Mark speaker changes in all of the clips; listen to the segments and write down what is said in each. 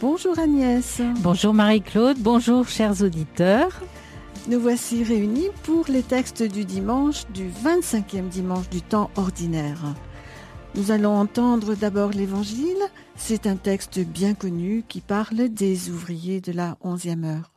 Speaker 1: Bonjour Agnès.
Speaker 2: Bonjour Marie-Claude, bonjour chers auditeurs.
Speaker 1: Nous voici réunis pour les textes du dimanche, du 25e dimanche du temps ordinaire. Nous allons entendre d'abord l'Évangile. C'est un texte bien connu qui parle des ouvriers de la 11e heure.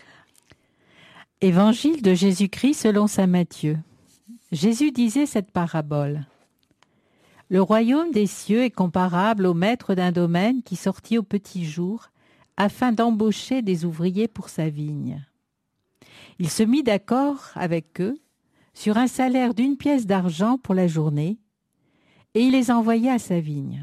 Speaker 2: Évangile de Jésus-Christ selon saint Matthieu. Jésus disait cette parabole. Le royaume des cieux est comparable au maître d'un domaine qui sortit au petit jour afin d'embaucher des ouvriers pour sa vigne. Il se mit d'accord avec eux sur un salaire d'1 pièce d'argent pour la journée et il les envoya à sa vigne.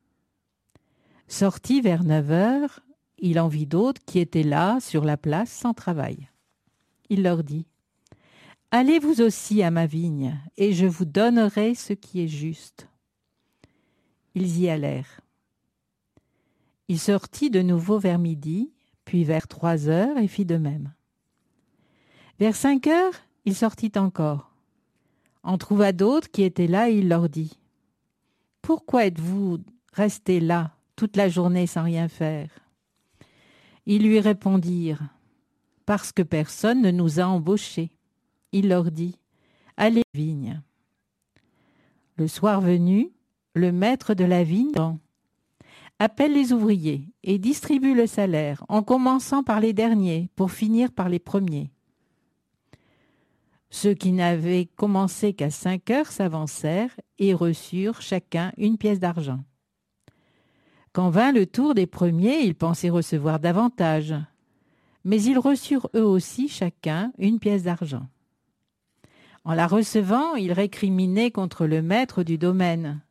Speaker 2: Sorti vers 9 heures, il en vit d'autres qui étaient là sur la place sans travail. Il leur dit « Allez vous aussi à ma vigne et je vous donnerai ce qui est juste. » Ils y allèrent. Il sortit de nouveau vers midi, puis vers 3 heures et fit de même. Vers 5 heures, il sortit encore. En trouva d'autres qui étaient là et il leur dit « Pourquoi êtes-vous restés là toute la journée sans rien faire ?» Ils lui répondirent « Parce que personne ne nous a embauchés. » Il leur dit « Allez à la vigne. » Le soir venu, le maître de la vigne appelle les ouvriers et distribue le salaire, en commençant par les derniers pour finir par les premiers. Ceux qui n'avaient commencé qu'à 5 heures s'avancèrent et reçurent chacun 1 pièce d'argent. Quand vint le tour des premiers, ils pensaient recevoir davantage, mais ils reçurent eux aussi chacun 1 pièce d'argent. En la recevant, ils récriminaient contre le maître du domaine.